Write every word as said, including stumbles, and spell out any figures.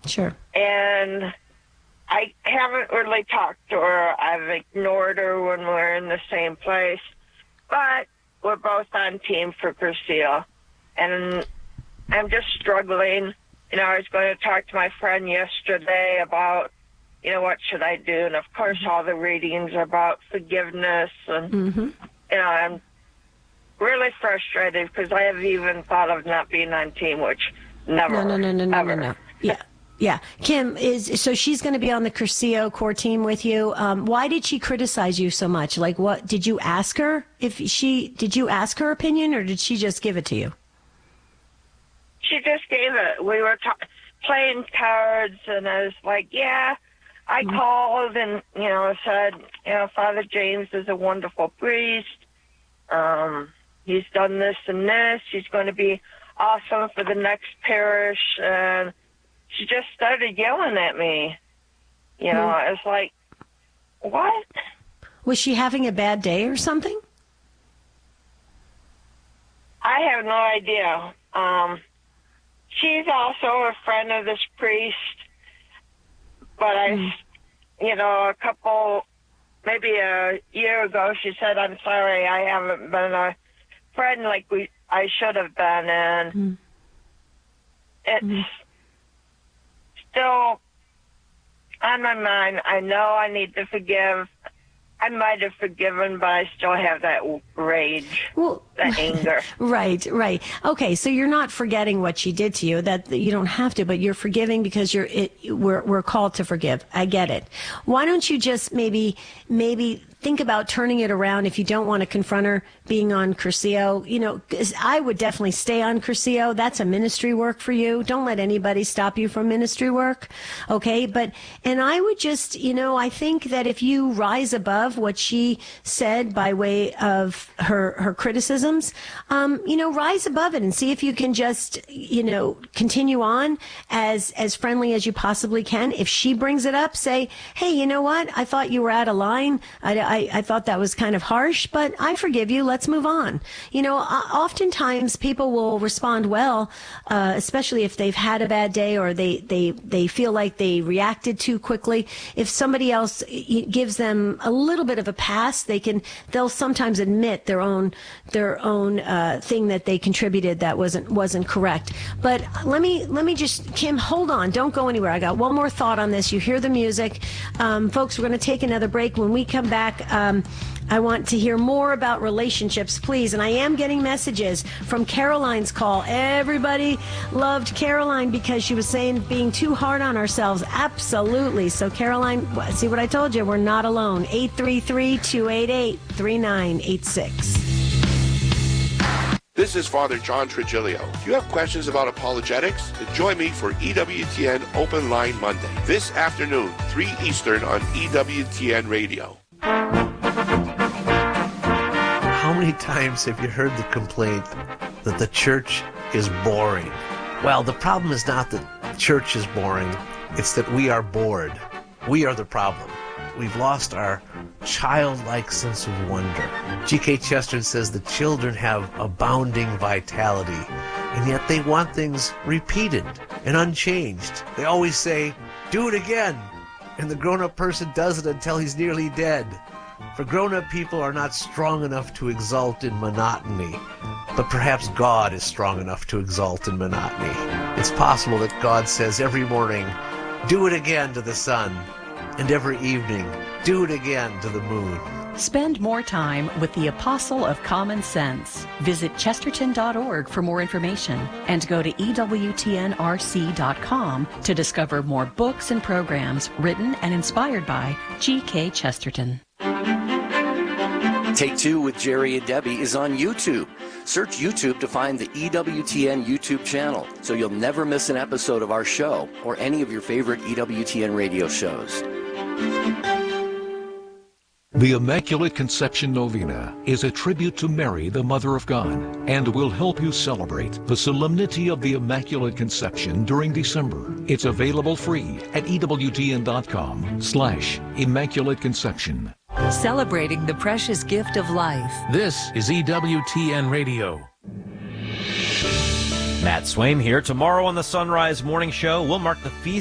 Sure. And I haven't really talked to her. I've ignored her when we're in the same place. But we're both on team for Cursillo. And I'm just struggling. You know, I was going to talk to my friend yesterday about, you know, what should I do? And, of course, all the readings are about forgiveness. And, mm-hmm. you know, I'm really frustrated because I have even thought of not being on team, which never, No, no, no, no, no, ever. no, no. Yeah. Yeah. Kim, is so she's going to be on the Cursillo core team with you. Um, why did she criticize you so much? Like, what did you ask her if she did you ask her opinion, or did she just give it to you? She just gave it. We were ta- playing cards, and I was like, yeah, I mm-hmm. called and, you know, said, you know, Father James is a wonderful priest. Um, he's done this and this. He's going to be awesome for the next parish. And she just started yelling at me. You know, mm-hmm. I was like, what? Was she having a bad day or something? I have no idea. Um, she's also a friend of this priest, but I, mm. you know, a couple, maybe a year ago, she said, I'm sorry, I haven't been a friend like we I should have been, and mm. it's mm. still on my mind. I know I need to forgive. I might have forgiven, but I still have that rage, well, that anger. Right, right. Okay, so you're not forgetting what she did to you. That you don't have to, but you're forgiving because you're. It, we're we're called to forgive. I get it. Why don't you just maybe maybe think about turning it around if you don't want to confront her being on Cursillo? You know, 'cause I would definitely stay on Cursillo. That's a ministry work for you. Don't let anybody stop you from ministry work. Okay, but and I would just, you know, I think that if you rise above what she said by way of her her criticisms, um, you know, rise above it and see if you can just, you know, continue on as as friendly as you possibly can. If she brings it up, say, hey, you know what? I thought you were out of line. I, I, I thought that was kind of harsh, but I forgive you. Let's move on. You know, oftentimes people will respond well, uh, especially if they've had a bad day or they, they, they feel like they reacted too quickly. If somebody else gives them a little bit of a pass, they can, they'll sometimes admit their own, their own, uh, thing that they contributed that wasn't, wasn't correct. But let me, let me just, Kim, hold on. Don't go anywhere. I got one more thought on this. You hear the music. Um, folks, we're going to take another break. When we come back, um, I want to hear more about relationships, please. And I am getting messages from Caroline's call. Everybody loved Caroline because she was saying being too hard on ourselves. Absolutely. So, Caroline, see what I told you? We're not alone. eight three three, two eight eight, three nine eight six. This is Father John Trigilio. If you have questions about apologetics, then join me for E W T N Open Line Monday, this afternoon, three Eastern on E W T N Radio. How many times have you heard the complaint that the church is boring? Well, the problem is not that church is boring, it's that we are bored. We are the problem. We've lost our childlike sense of wonder. G K Chesterton says the children have abounding vitality, and yet they want things repeated and unchanged. They always say, do it again, and the grown-up person does it until he's nearly dead. For grown-up people are not strong enough to exult in monotony, but perhaps God is strong enough to exult in monotony. It's possible that God says every morning, do it again to the sun, and every evening, do it again to the moon. Spend more time with the Apostle of Common Sense. Visit chesterton dot org for more information and go to E W T N R C dot com to discover more books and programs written and inspired by G K Chesterton. Take Two with Jerry and Debbie is on YouTube. Search YouTube to find the E W T N YouTube channel so you'll never miss an episode of our show or any of your favorite E W T N radio shows. The Immaculate Conception Novena is a tribute to Mary, the Mother of God, and will help you celebrate the solemnity of the Immaculate Conception during December. It's available free at E W T N dot com slash Immaculate Conception. Celebrating the precious gift of life. This is E W T N Radio. Matt Swaim here. Tomorrow on the Sunrise Morning Show, we'll mark the feast